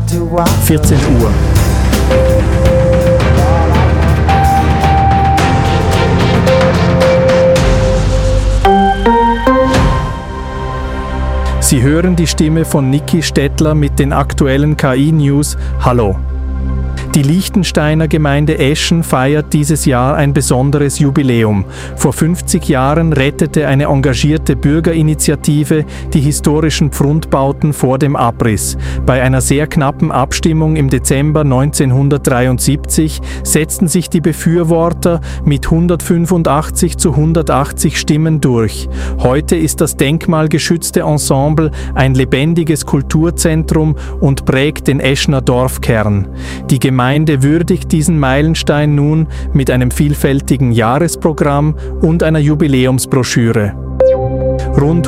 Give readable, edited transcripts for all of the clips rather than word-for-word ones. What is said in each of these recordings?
14 Uhr. Sie hören die Stimme von Niki Stettler mit den aktuellen KI-News. Hallo! Die Liechtensteiner Gemeinde Eschen feiert dieses Jahr ein besonderes Jubiläum. Vor 50 Jahren rettete eine engagierte Bürgerinitiative die historischen Pfrundbauten vor dem Abriss. Bei einer sehr knappen Abstimmung im Dezember 1973 setzten sich die Befürworter mit 185 zu 180 Stimmen durch. Heute ist das denkmalgeschützte Ensemble ein lebendiges Kulturzentrum und prägt den Eschner Dorfkern. Die Gemeinde würdigt diesen Meilenstein nun mit einem vielfältigen Jahresprogramm und einer Jubiläumsbroschüre. Rund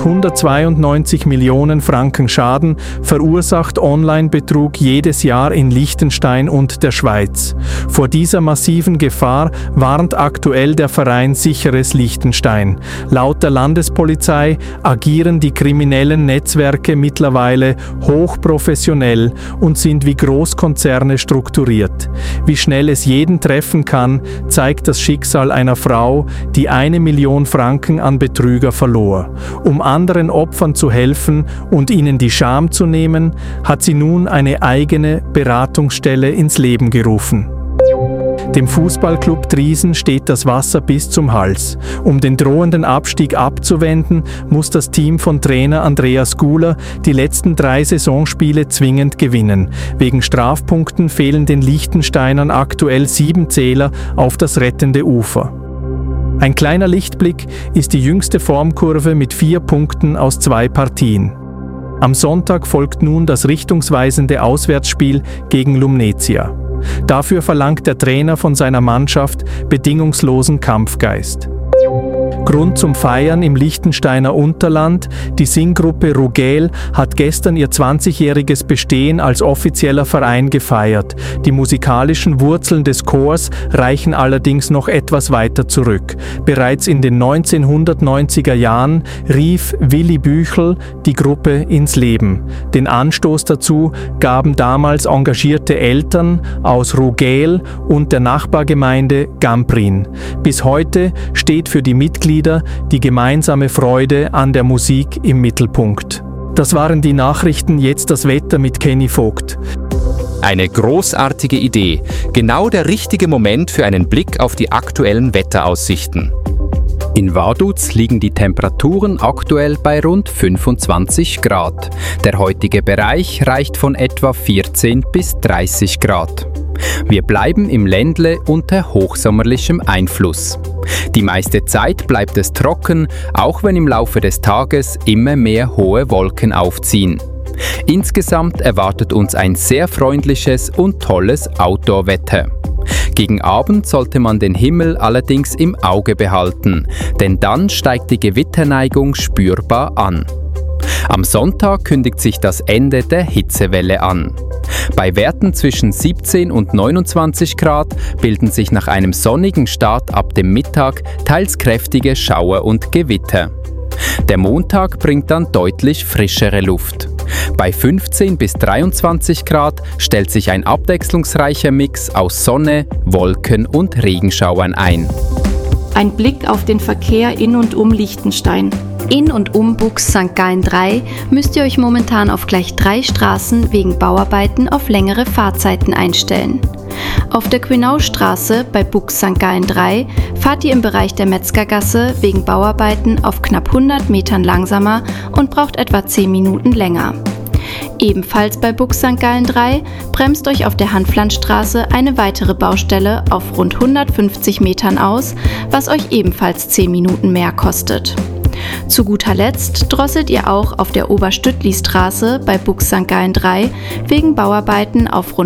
192 Millionen Franken Schaden verursacht Online-Betrug jedes Jahr in Liechtenstein und der Schweiz. Vor dieser massiven Gefahr warnt aktuell der Verein Sicheres Liechtenstein. Laut der Landespolizei agieren die kriminellen Netzwerke mittlerweile hochprofessionell und sind wie Großkonzerne strukturiert. Wie schnell es jeden treffen kann, zeigt das Schicksal einer Frau, die 1 Million Franken an Betrüger verlor. Um anderen Opfern zu helfen und ihnen die Scham zu nehmen, hat sie nun eine eigene Beratungsstelle ins Leben gerufen. Dem Fußballclub Driesen steht das Wasser bis zum Hals. Um den drohenden Abstieg abzuwenden, muss das Team von Trainer Andreas Guler die letzten 3 Saisonspiele zwingend gewinnen. Wegen Strafpunkten fehlen den Liechtensteinern aktuell 7 Zähler auf das rettende Ufer. Ein kleiner Lichtblick ist die jüngste Formkurve mit 4 Punkten aus 2 Partien. Am Sonntag folgt nun das richtungsweisende Auswärtsspiel gegen Lumnezia. Dafür verlangt der Trainer von seiner Mannschaft bedingungslosen Kampfgeist. Grund zum Feiern im Liechtensteiner Unterland: Die Singgruppe Rugel hat gestern ihr 20-jähriges Bestehen als offizieller Verein gefeiert. Die musikalischen Wurzeln des Chors reichen allerdings noch etwas weiter zurück. Bereits in den 1990er Jahren rief Willi Büchel die Gruppe ins Leben. Den Anstoß dazu gaben damals engagierte Eltern aus Rugel und der Nachbargemeinde Gamprin. Bis heute steht für die Mitglieder die gemeinsame Freude an der Musik im Mittelpunkt. Das waren die Nachrichten, jetzt das Wetter mit Kenny Vogt. Eine großartige Idee, genau der richtige Moment für einen Blick auf die aktuellen Wetteraussichten. In Vaduz liegen die Temperaturen aktuell bei rund 25 Grad. Der heutige Bereich reicht von etwa 14 bis 30 Grad. Wir bleiben im Ländle unter hochsommerlichem Einfluss. Die meiste Zeit bleibt es trocken, auch wenn im Laufe des Tages immer mehr hohe Wolken aufziehen. Insgesamt erwartet uns ein sehr freundliches und tolles Outdoor-Wetter. Gegen Abend sollte man den Himmel allerdings im Auge behalten, denn dann steigt die Gewitterneigung spürbar an. Am Sonntag kündigt sich das Ende der Hitzewelle an. Bei Werten zwischen 17 und 29 Grad bilden sich nach einem sonnigen Start ab dem Mittag teils kräftige Schauer und Gewitter. Der Montag bringt dann deutlich frischere Luft. Bei 15 bis 23 Grad stellt sich ein abwechslungsreicher Mix aus Sonne, Wolken und Regenschauern ein. Ein Blick auf den Verkehr in und um Liechtenstein. In und um Bux St. Gallen 3 müsst ihr euch momentan auf gleich 3 Straßen wegen Bauarbeiten auf längere Fahrzeiten einstellen. Auf der Quenaustraße bei Bux St. Gallen 3 fahrt ihr im Bereich der Metzgergasse wegen Bauarbeiten auf knapp 100 Metern langsamer und braucht etwa 10 Minuten länger. Ebenfalls bei Bux St. Gallen 3 bremst euch auf der Hanflandstraße eine weitere Baustelle auf rund 150 Metern aus, was euch ebenfalls 10 Minuten mehr kostet. Zu guter Letzt drosselt ihr auch auf der Oberstüttli-Straße bei Bux St. Gallen 3 wegen Bauarbeiten auf rund